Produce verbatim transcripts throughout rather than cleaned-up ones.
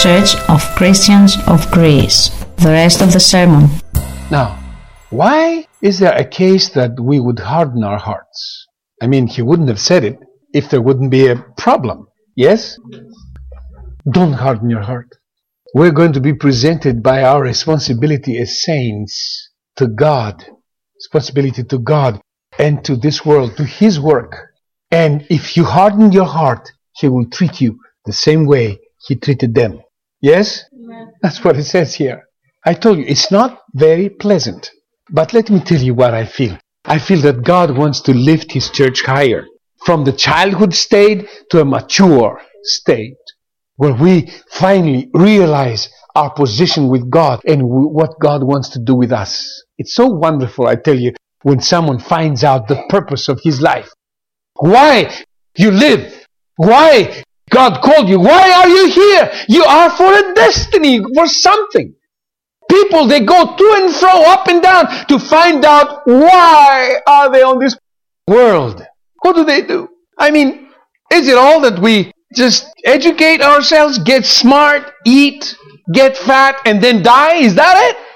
Church of Christians of Greece. The rest of the sermon. Now, why is there a case that we would harden our hearts? I mean, he wouldn't have said it if there wouldn't be a problem. Yes? Don't harden your heart. We're going to be presented by our responsibility as saints to God. Responsibility to God and to this world, to His work. And if you harden your heart, He will treat you the same way He treated them. Yes? Amen. That's what it says here. I told you, it's not very pleasant. But let me tell you what I feel. I feel that God wants to lift His church higher. From the childhood state to a mature state. Where we finally realize our position with God and what God wants to do with us. It's so wonderful, I tell you, when someone finds out the purpose of his life. Why you live? Why God called you? Why are you here? You are for a destiny, for something. People, they go to and fro, up and down, to find out why are they on this world. What do they do? I mean, is it all that we just educate ourselves, get smart, eat, get fat, and then die? Is that it?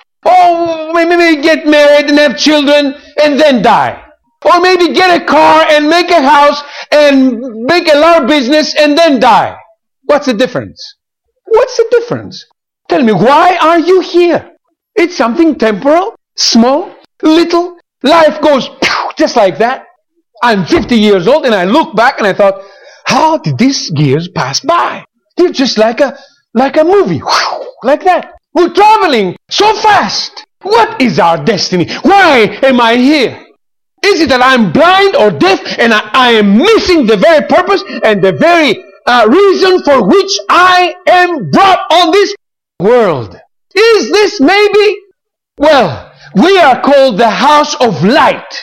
Or maybe get married and have children and then die. Or maybe get a car and make a house and make a lot of business and then die. What's the difference? What's the difference? Tell me, why are you here? It's something temporal, small, little. Life goes just like that. I'm fifty years old and I look back and I thought, how did these years pass by? They're just like a like a movie. Like that. We're traveling so fast. What is our destiny? Why am I here? Is it that I'm blind or deaf and I, I am missing the very purpose and the very uh, reason for which I am brought on this world? Is this maybe? Well, we are called the house of light.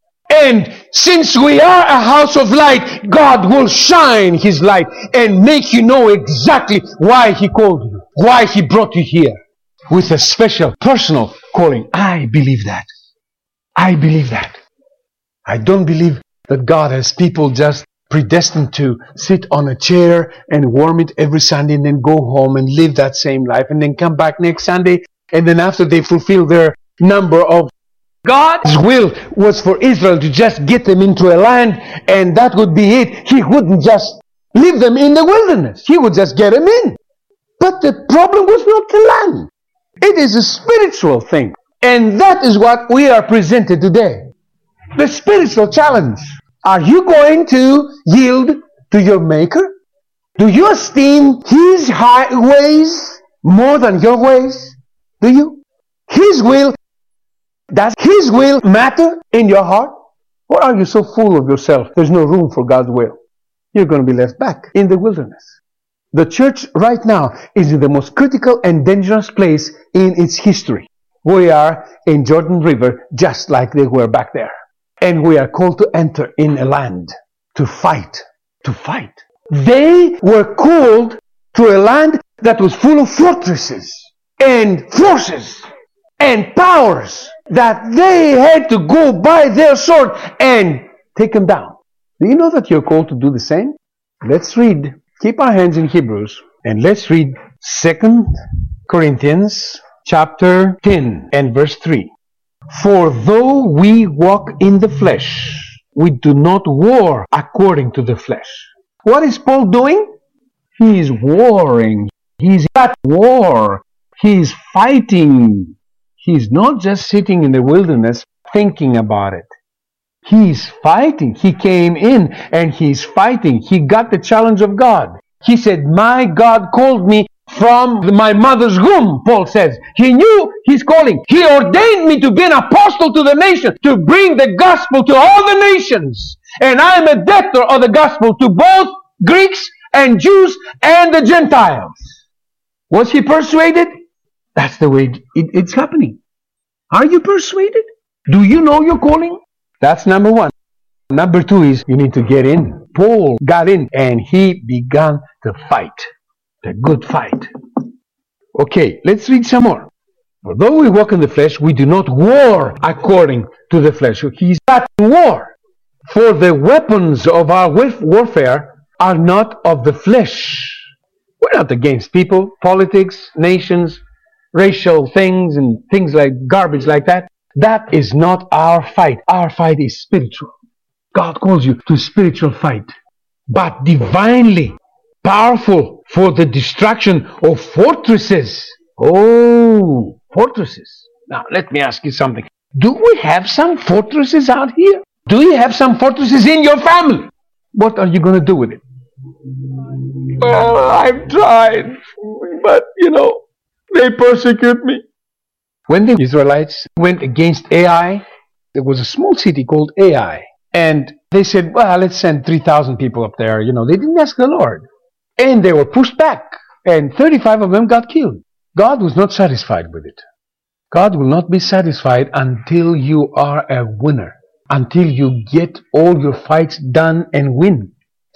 And since we are a house of light, God will shine His light and make you know exactly why He called you, why He brought you here, with a special personal calling. I believe that. I believe that. I don't believe that God has people just predestined to sit on a chair and warm it every Sunday and then go home and live that same life and then come back next Sunday, and then after they fulfill their number of God's will was for Israel to just get them into a land and that would be it. He wouldn't just leave them in the wilderness. He would just get them in. But the problem was not the land. It is a spiritual thing. And that is what we are presented today. The spiritual challenge. Are you going to yield to your Maker? Do you esteem His high ways more than your ways? Do you? His will. Does His will matter in your heart? Or are you so full of yourself, there's no room for God's will? You're going to be left back in the wilderness. The church right now is in the most critical and dangerous place in its history. We are in Jordan River just like they were back there. And we are called to enter in a land, to fight, to fight. They were called to a land that was full of fortresses and forces and powers that they had to go by their sword and take them down. Do you know that you're called to do the same? Let's read. Keep our hands in Hebrews and let's read Second Corinthians chapter ten and verse three. For though we walk in the flesh, we do not war according to the flesh. What is Paul doing? He is warring. He's at war. He's fighting. He's not just sitting in the wilderness thinking about it. He's fighting. He came in and he's fighting. He got the challenge of God. He said, my God called me from my mother's womb, Paul says. He knew His calling. He ordained me to be an apostle to the nation, to bring the gospel to all the nations. And I am a debtor of the gospel to both Greeks and Jews and the Gentiles. Was he persuaded? That's the way it, it's happening. Are you persuaded? Do you know your calling? That's number one. Number two is you need to get in. Paul got in and he began to fight. A good fight. Okay, let's read some more. For though we walk in the flesh, we do not war according to the flesh. He's at war. For the weapons of our warfare are not of the flesh. We're not against people, politics, nations, racial things, and things like garbage like that. That is not our fight. Our fight is spiritual. God calls you to spiritual fight, but divinely powerful for the destruction of fortresses. Oh, fortresses. Now, let me ask you something. Do we have some fortresses out here? Do you have some fortresses in your family? What are you going to do with it? Well, I've tried, but, you know, they persecute me. When the Israelites went against Ai, there was a small city called Ai. And they said, well, let's send three thousand people up there. You know, they didn't ask the Lord. And they were pushed back. And thirty-five of them got killed. God was not satisfied with it. God will not be satisfied until you are a winner. Until you get all your fights done and win.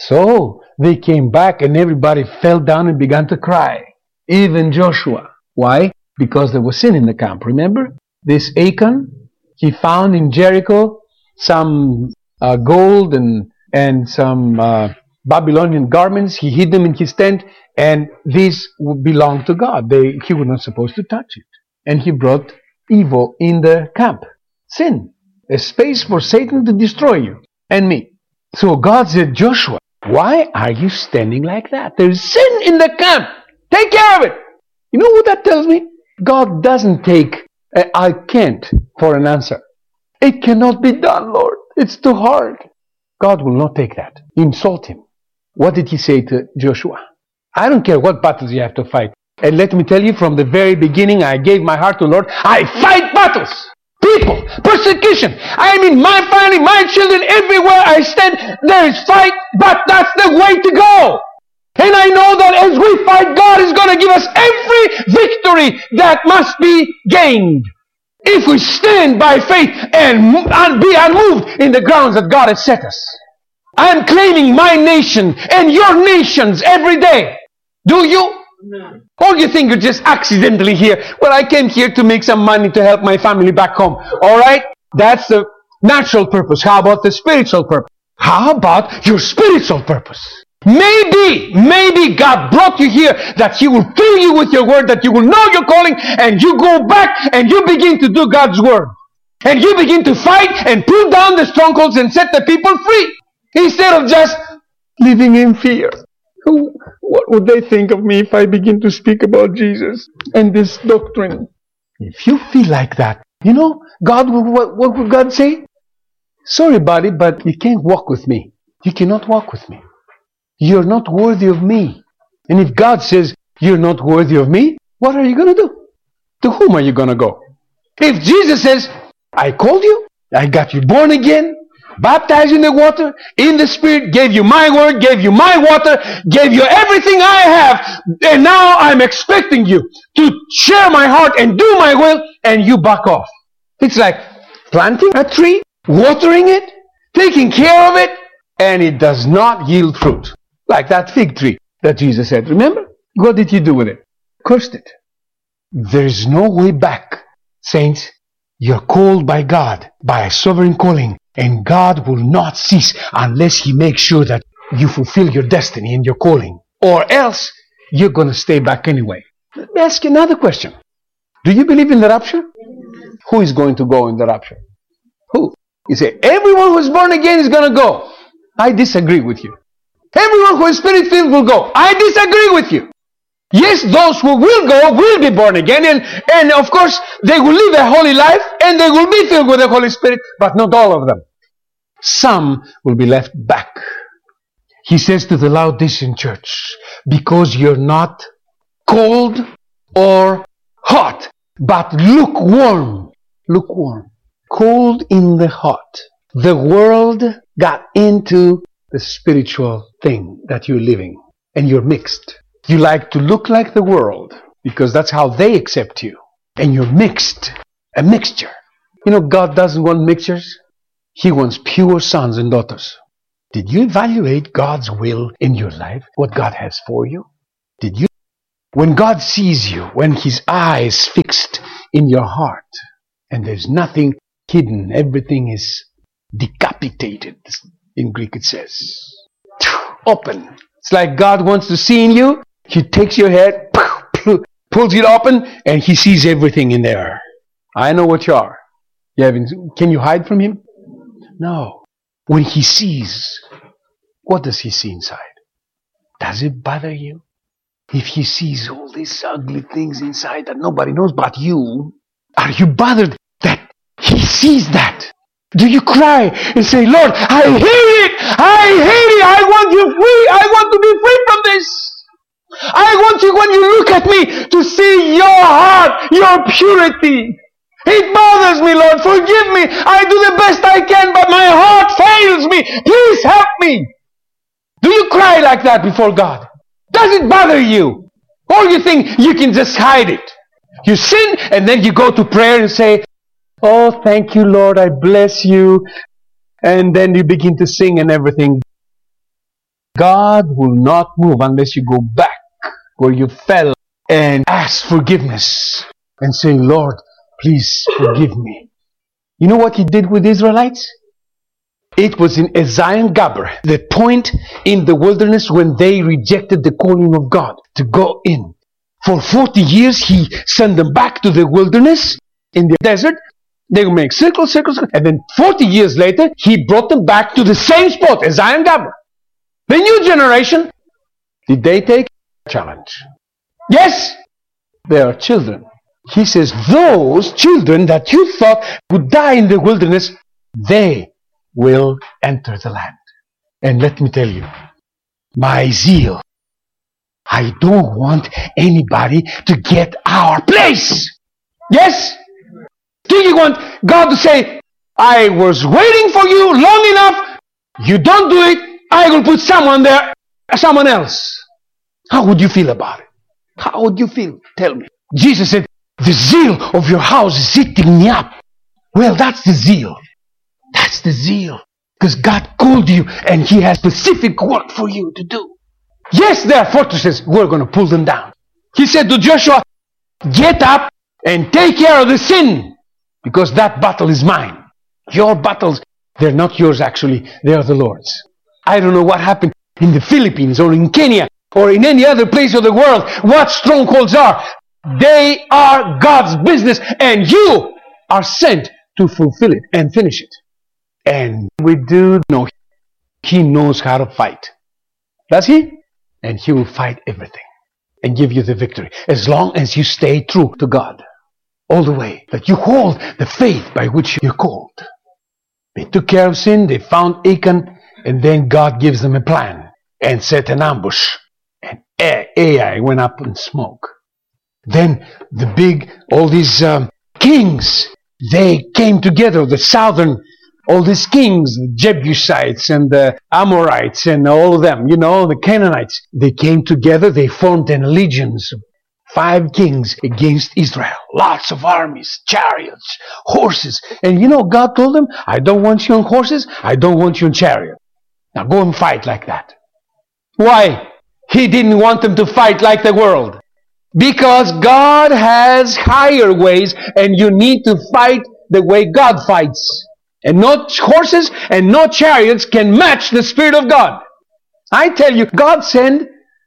So they came back and everybody fell down and began to cry. Even Joshua. Why? Because there was sin in the camp. Remember? This Achan, he found in Jericho some uh, gold and, and some uh, Babylonian garments. He hid them in his tent, and these belonged to God. They, he was not supposed to touch it. And he brought evil in the camp. Sin. A space for Satan to destroy you and me. So God said, Joshua, why are you standing like that? There's sin in the camp. Take care of it. You know what that tells me? God doesn't take a I can't for an answer. It cannot be done, Lord. It's too hard. God will not take that. Insult him. What did he say to Joshua? I don't care what battles you have to fight. And let me tell you, from the very beginning, I gave my heart to the Lord. I fight battles. People, persecution. I mean, my family, my children, everywhere I stand, there is fight, but that's the way to go. And I know that as we fight, God is going to give us every victory that must be gained. If we stand by faith and, and be unmoved in the grounds that God has set us. I'm claiming my nation and your nations every day. Do you? No. Or you think you're just accidentally here? Well, I came here to make some money to help my family back home. Alright? That's the natural purpose. How about the spiritual purpose? How about your spiritual purpose? Maybe, maybe God brought you here that He will fill you with your word, that you will know your calling, and you go back and you begin to do God's word. And you begin to fight and pull down the strongholds and set the people free. Instead of just living in fear. What would they think of me if I begin to speak about Jesus and this doctrine? If you feel like that, you know, God, what, what would God say? Sorry, buddy, but you can't walk with me. You cannot walk with me. You're not worthy of me. And if God says, you're not worthy of me, what are you going to do? To whom are you going to go? If Jesus says, I called you, I got you born again, baptized in the water, in the Spirit, gave you my word, gave you my water, gave you everything I have, and now I'm expecting you to share my heart and do my will, and you back off. It's like planting a tree, watering it, taking care of it, and it does not yield fruit. Like that fig tree that Jesus said. Remember? What did He do with it? Cursed it. There is no way back, saints. You're called by God, by a sovereign calling, and God will not cease unless He makes sure that you fulfill your destiny and your calling. Or else, you're going to stay back anyway. Let me ask you another question. Do you believe in the rapture? Who is going to go in the rapture? Who? You say, everyone who is born again is going to go. I disagree with you. Everyone who is spirit-filled will go. I disagree with you. Yes, those who will go will be born again, and, and of course they will live a holy life and they will be filled with the Holy Spirit, but not all of them. Some will be left back. He says to the Laodicean church, because you're not cold or hot, but lukewarm. Lukewarm. Cold in the hot. The world got into the spiritual thing that you're living, and you're mixed. You like to look like the world because that's how they accept you. And you're mixed. A mixture. You know, God doesn't want mixtures. He wants pure sons and daughters. Did you evaluate God's will in your life? What God has for you? Did you? When God sees you, when His eye is fixed in your heart, and there's nothing hidden, everything is decapitated. In Greek it says. Open. It's like God wants to see in you He takes your head, pulls it open, and he sees everything in there. I know what you are. You haven't, can you hide from him? No. When he sees, what does he see inside? Does it bother you? If he sees all these ugly things inside that nobody knows but you, are you bothered that he sees that? Do you cry and say, Lord, I hate it! I hate it! I want you free! I want to be free from this! I want you, when you look at me, to see your heart, your purity. It bothers me, Lord. Forgive me. I do the best I can, but my heart fails me. Please help me. Do you cry like that before God? Does it bother you? Or you think you can just hide it? You sin and then you go to prayer and say, oh, thank you, Lord. I bless you. And then you begin to sing and everything. God will not move unless you go back where you fell and ask forgiveness and say, Lord, please forgive me. You know what he did with the Israelites? It was in Ezion Gaber, the point in the wilderness when they rejected the calling of God to go in. For forty years he sent them back to the wilderness in the desert. They would make circles, circles, and then forty years later he brought them back to the same spot, Ezion Gaber. The new generation, did they take a challenge? Yes, they are children. He says, those children that you thought would die in the wilderness, they will enter the land. And let me tell you, my zeal, I don't want anybody to get our place. Yes? Do you want God to say, I was waiting for you long enough, you don't do it, I will put someone there, someone else. How would you feel about it? How would you feel? Tell me. Jesus said, the zeal of your house is eating me up. Well, that's the zeal. That's the zeal. Because God called you and He has specific work for you to do. Yes, there are fortresses. We're going to pull them down. He said to Joshua, get up and take care of the sin. Because that battle is mine. Your battles, they're not yours actually. They are the Lord's. I don't know what happened in the Philippines or in Kenya or in any other place of the world. What strongholds are. They are God's business and you are sent to fulfill it and finish it. And we do know He knows how to fight. Does He? And He will fight everything and give you the victory as long as you stay true to God all the way. That you hold the faith by which you're called. They took care of sin. They found Achan. And then God gives them a plan and set an ambush. And Ai went up in smoke. Then the big, all these um, kings, they came together, the southern, all these kings, the Jebusites and the Amorites and all of them, you know, the Canaanites. They came together, they formed an allegiance of five kings against Israel. Lots of armies, chariots, horses. And you know, God told them, I don't want you on horses, I don't want you on chariots. Now go and fight like that. Why? He didn't want them to fight like the world. Because God has higher ways and you need to fight the way God fights. And no horses and no chariots can match the Spirit of God. I tell you, God sent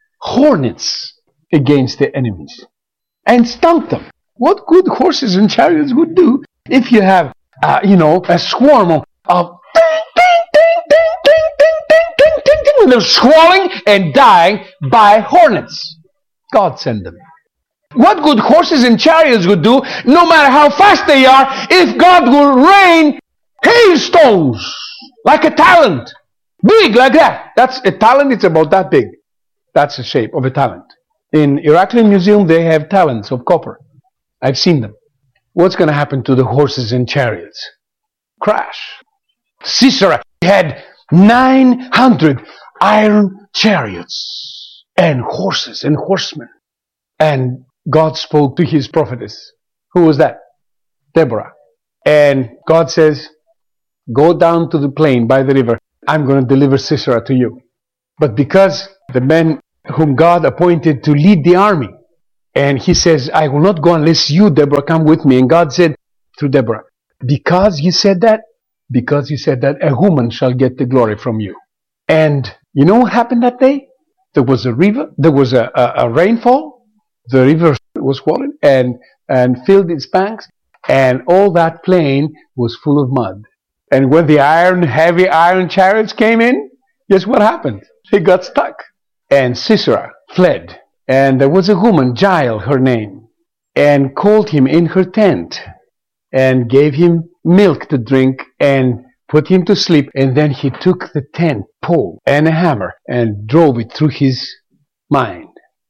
hornets against the enemies and stump them. What good horses and chariots would do if you have, uh, you know, a swarm of, of ding, ding, ding, ding, ding, ding, ding, ding, ding, ding, and they're swallowing and dying by hornets. God sent them. What good horses and chariots would do, no matter how fast they are, if God will rain hailstones like a talent. Big like that. That's a talent, it's about that big. That's the shape of a talent. In Heraclian Museum, they have talents of copper. I've seen them. What's going to happen to the horses and chariots? Crash. Sisera had nine hundred iron chariots and horses and horsemen. And God spoke to his prophetess. Who was that? Deborah. And God says, go down to the plain by the river. I'm going to deliver Sisera to you. But because the men whom God appointed to lead the army, and he says, I will not go unless you, Deborah, come with me. And God said through Deborah, because you said that, because you said that, a woman shall get the glory from you. And you know what happened that day? There was a river, there was a, a, a rainfall, the river was swollen and, and filled its banks, and all that plain was full of mud. And when the iron, heavy iron chariots came in, guess what happened? They got stuck. And Sisera fled. And there was a woman, Jael, her name, and called him in her tent and gave him milk to drink and put him to sleep. And then he took the tent pole and a hammer and drove it through his mind,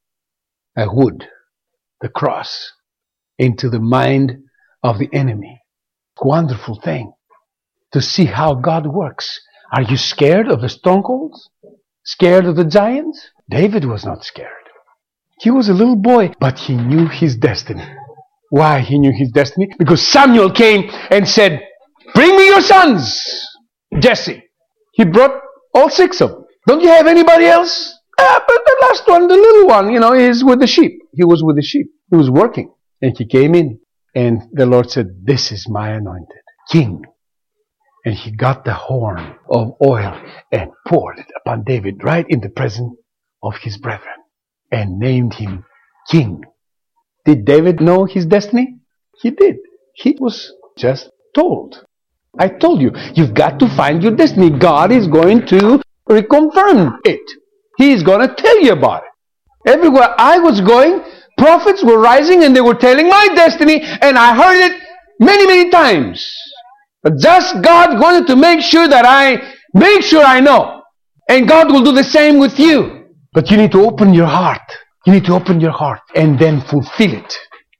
a wood, the cross, into the mind of the enemy. Wonderful thing to see how God works. Are you scared of the strongholds? Scared of the giants? David was not scared. He was a little boy, but he knew his destiny. Why he knew his destiny? Because Samuel came and said, bring me your sons, Jesse. He brought all six of them. Don't you have anybody else? Ah, but the last one, the little one, you know, is with the sheep. He was with the sheep. He was working. And he came in. And the Lord said, this is my anointed king. And he got the horn of oil and poured it upon David right in the presence of his brethren and named him king. Did David know his destiny? He did. He was just told. I told you, you've got to find your destiny. God is going to reconfirm it. He is going to tell you about it. Everywhere I was going, prophets were rising and they were telling my destiny, and I heard it many, many times. But just God wanted to make sure that I make sure I know. And God will do the same with you. But you need to open your heart. You need to open your heart and then fulfill it.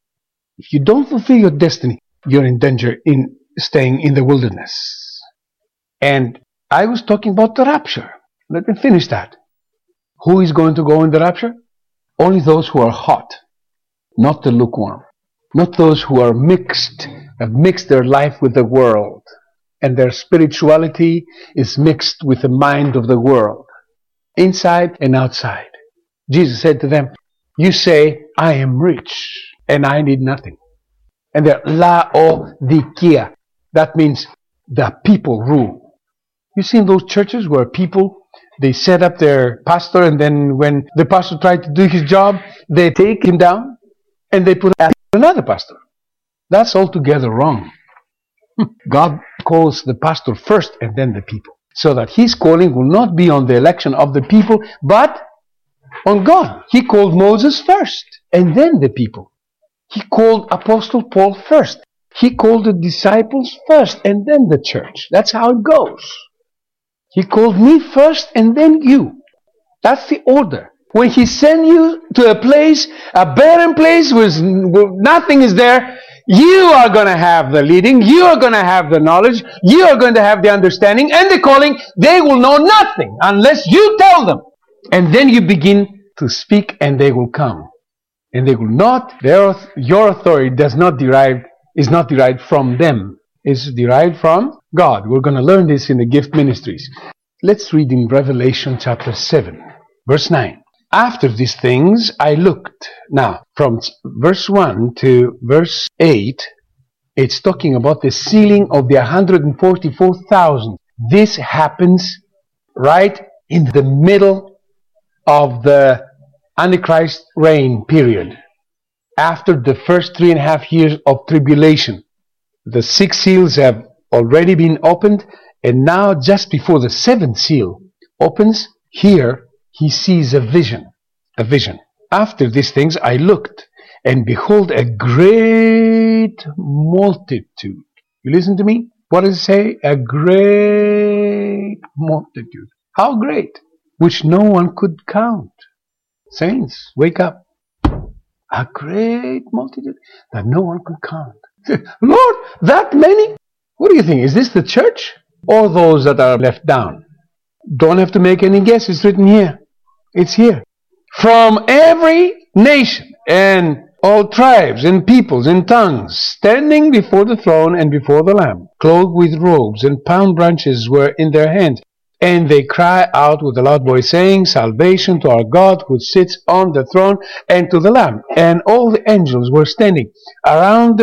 If you don't fulfill your destiny, you're in danger in staying in the wilderness. And I was talking about the rapture. Let me finish that. Who is going to go in the rapture? Only those who are hot, not the lukewarm. Not those who are mixed, have mixed their life with the world. And their spirituality is mixed with the mind of the world. Inside and outside. Jesus said to them, you say, I am rich and I need nothing. And they're Laodikia. That means the people rule. You see in those churches where people, they set up their pastor, and then when the pastor tried to do his job, they take him down and they put another pastor. That's altogether wrong. God calls the pastor first and then the people. So that his calling will not be on the election of the people, but on God. He called Moses first and then the people. He called Apostle Paul first. He called the disciples first and then the church. That's how it goes. He called me first and then you. That's the order. When he sent you to a place, a barren place where nothing is there, you are going to have the leading, you are going to have the knowledge, you are going to have the understanding and the calling. They will know nothing unless you tell them. And then you begin to speak and they will come. And they will not, their, your authority does not derive, is not derived from them. It's derived from God. We're going to learn this in the gift ministries. Let's read in Revelation chapter seven, verse nine. After these things I looked. Now, from verse one to verse eight, it's talking about the sealing of the one hundred forty-four thousand. This happens right in the middle of the Antichrist reign period. After the first three and a half years of tribulation. The six seals have already been opened, and now just before the seventh seal opens, here he sees a vision. A vision. After these things I looked, and behold a great multitude. You listen to me? What does it say? A great multitude. How great? Which no one could count. Saints, wake up. A great multitude that no one could count. Lord, that many? What do you think? Is this the church? Or those that are left down? Don't have to make any guess. It's written here. It's here. From every nation and all tribes and peoples and tongues, standing before the throne and before the Lamb, clothed with robes, and palm branches were in their hands. And they cry out with a loud voice, saying, Salvation to our God who sits on the throne and to the Lamb. And all the angels were standing around the